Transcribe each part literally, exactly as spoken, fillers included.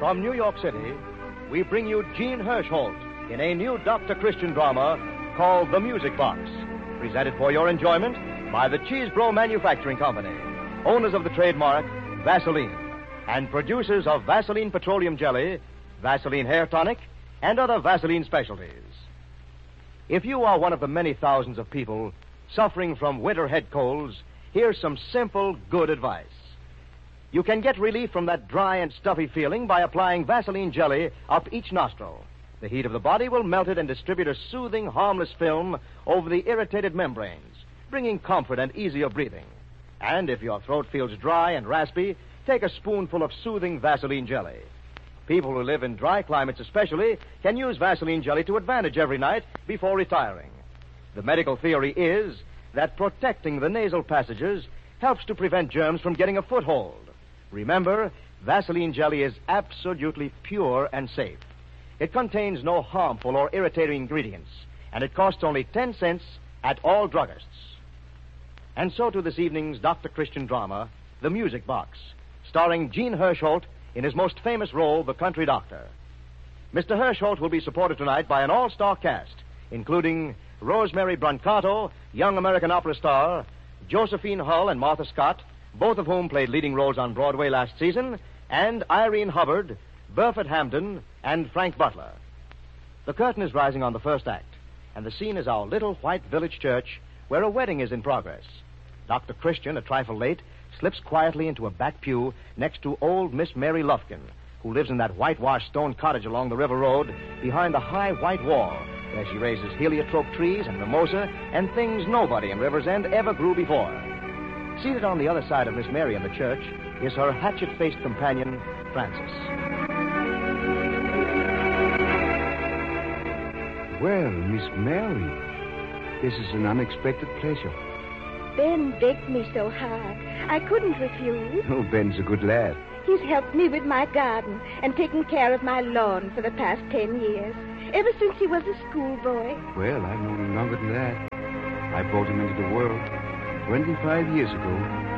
From New York City, we bring you Gene Hirschholt in a new Doctor Christian drama called The Music Box, presented for your enjoyment by the Cheesebro Manufacturing Company, owners of the trademark Vaseline, and producers of Vaseline Petroleum Jelly, Vaseline Hair Tonic, and other Vaseline specialties. If you are one of the many thousands of people suffering from winter head colds, here's some simple, good advice. You can get relief from that dry and stuffy feeling by applying Vaseline jelly up each nostril. The heat of the body will melt it and distribute a soothing, harmless film over the irritated membranes, bringing comfort and easier breathing. And if your throat feels dry and raspy, take a spoonful of soothing Vaseline jelly. People who live in dry climates especially can use Vaseline jelly to advantage every night before retiring. The medical theory is that protecting the nasal passages helps to prevent germs from getting a foothold. Remember, Vaseline jelly is absolutely pure and safe. It contains no harmful or irritating ingredients, and it costs only ten cents at all druggists. And so to this evening's Doctor Christian drama, The Music Box, starring Gene Hirschholt in his most famous role, the country doctor. Mister Hirschholt will be supported tonight by an all-star cast, including Rosemary Brancato, young American opera star, Josephine Hull and Martha Scott, both of whom played leading roles on Broadway last season, and Irene Hubbard, Burford Hamden, and Frank Butler. The curtain is rising on the first act, and the scene is our little white village church where a wedding is in progress. Doctor Christian, a trifle late, slips quietly into a back pew next to old Miss Mary Lufkin, who lives in that whitewashed stone cottage along the river road behind the high white wall, where she raises heliotrope trees and mimosa and things nobody in River's End ever grew before. Seated on the other side of Miss Mary in the church is her hatchet-faced companion, Frances. Well, Miss Mary, this is an unexpected pleasure. Ben begged me so hard. I couldn't refuse. Oh, Ben's a good lad. He's helped me with my garden and taken care of my lawn for the past ten years, ever since he was a schoolboy. Well, I've known him longer than that. I brought him into the world twenty-five years ago.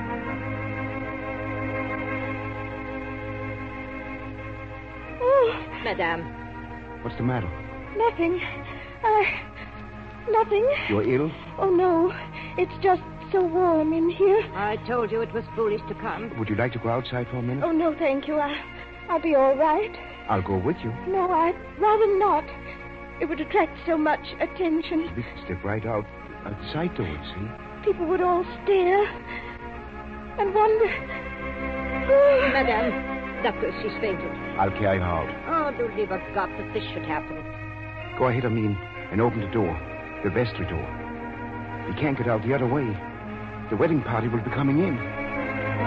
Oh, Madame. What's the matter? Nothing. I... Nothing. You're ill? Oh, no. It's just so warm in here. I told you it was foolish to come. Would you like to go outside for a minute? Oh, no, thank you. I, I'll be all right. I'll go with you. No, I'd rather not. It would attract so much attention. We can step right out, outside the woods, see? People would all stare and wonder. Oh. Madame, doctor, she's fainted. I'll carry her out. Oh, do leave a God that this should happen. Go ahead, I mean, and open the door, the vestry door. We can't get out the other way. The wedding party will be coming in.